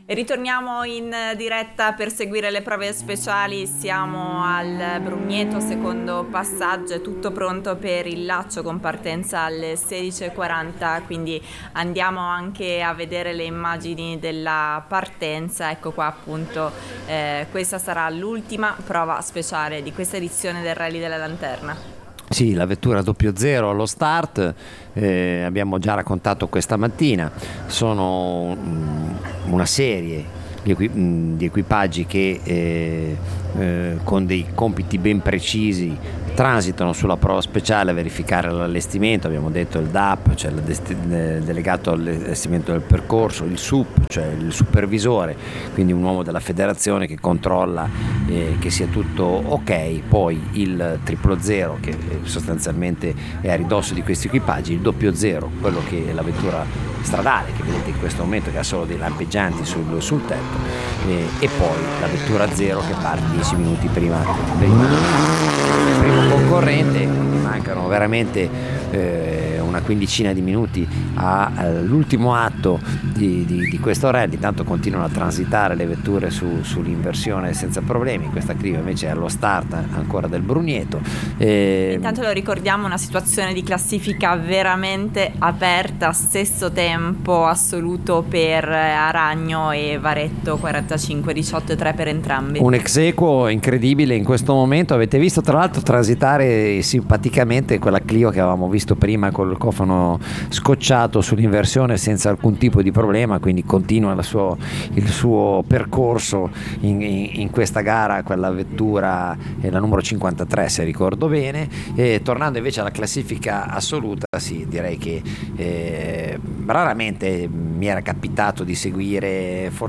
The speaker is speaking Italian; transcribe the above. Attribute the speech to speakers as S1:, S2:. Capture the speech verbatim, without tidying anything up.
S1: E ritorniamo in diretta per seguire le prove speciali. Siamo al Brugneto, secondo passaggio, è tutto pronto per il laccio con partenza alle sedici e quaranta, quindi andiamo anche a vedere le immagini della partenza. Ecco qua appunto, eh, questa sarà l'ultima prova speciale di questa edizione del Rally della Lanterna.
S2: Sì, la vettura doppio zero allo start, eh, abbiamo già raccontato questa mattina, sono um, una serie di, equi- di equipaggi che eh, eh, con dei compiti ben precisi transitano sulla prova speciale a verificare l'allestimento. Abbiamo detto il D A P, cioè il desti- delegato allestimento del percorso, il S U P, cioè il supervisore, quindi un uomo della federazione che controlla eh, che sia tutto ok, poi il triplo zero che sostanzialmente è a ridosso di questi equipaggi, il doppio zero, quello che è la vettura stradale che vedete in questo momento che ha solo dei lampeggianti sul, sul tetto, eh, e poi la vettura zero che parte dieci minuti prima, prima del primo concorrente. Mancano veramente eh, una quindicina di minuti all'ultimo atto di, di, di questo rally. Intanto continuano a transitare le vetture su, sull'inversione senza problemi. Questa Clio invece è allo start ancora del Brugneto.
S1: E... intanto lo ricordiamo, una situazione di classifica veramente aperta, stesso tempo assoluto per Aragno e Varetto, quarantacinque diciotto e tre per entrambi.
S2: Un ex equo incredibile in questo momento. Avete visto tra l'altro transitare simpaticamente quella Clio che avevamo visto prima col cofano scocciato sull'inversione senza alcun tipo di problema, quindi continua il suo, il suo percorso in, in, in questa gara. Quella vettura è la numero cinquantatré se ricordo bene. E tornando invece alla classifica assoluta, sì, direi che eh, raramente mi era capitato di seguire, forse